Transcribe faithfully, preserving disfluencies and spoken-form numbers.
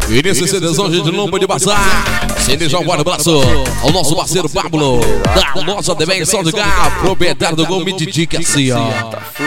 E nesse CDzão, gente, não pode passar. Sem deixar um forte abraço ao nosso parceiro Pablo, da nossa dimensão de cá, proprietário do Gol Mid Dick, assim, ó.